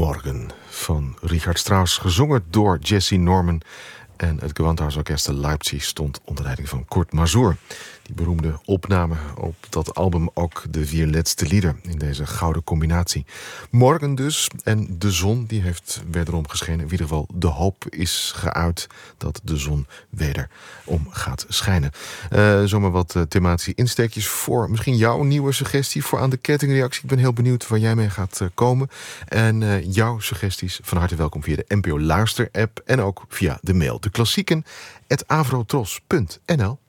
Morgen van Richard Strauss, gezongen door Jesse Norman. En het Gewandhausorkest Leipzig stond onder leiding van Kurt Masur. Die beroemde opname op dat album ook de vier laatste lieder in deze gouden combinatie. Morgen dus. En de zon die heeft wederom geschenen. In ieder geval de hoop is geuit dat de zon wederom gaat schijnen. Zomaar wat thematische insteekjes voor misschien jouw nieuwe suggestie voor aan de kettingreactie. Ik ben heel benieuwd waar jij mee gaat komen. En jouw suggesties van harte welkom via de NPO Luister app en ook via de mail. De klassieken @avrotros.nl